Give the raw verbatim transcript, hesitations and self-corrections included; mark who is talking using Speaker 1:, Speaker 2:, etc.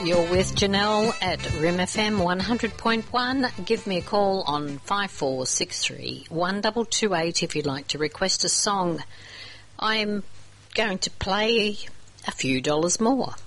Speaker 1: You're with Janelle at R I M F M one hundred point one. Give me a call on five four six three, one two two eight if you'd like to request a song. I'm going to play a few dollars more.